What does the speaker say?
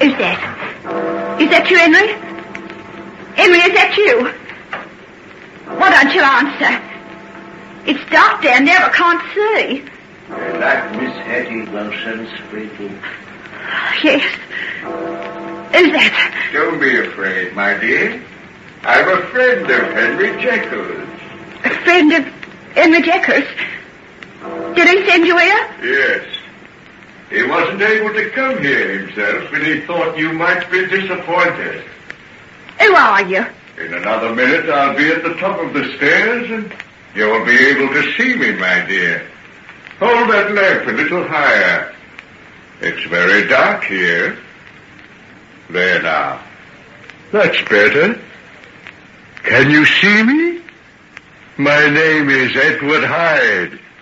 Who's that? Is that you, Henry? Henry, is that you? Why don't you answer? It's dark down there, I can't see. Like Miss Hattie Wilson speaking. Yes. Who's that? Don't be afraid, my dear. I'm a friend of Henry Jekyll's. A friend of Henry Jekyll's? Did he send you here? Yes. He wasn't able to come here himself, and he thought you might be disappointed. Who are you? In another minute, I'll be at the top of the stairs, and you'll be able to see me, my dear. Hold that lamp a little higher. It's very dark here. There now. That's better. Can you see me? My name is Edward Hyde.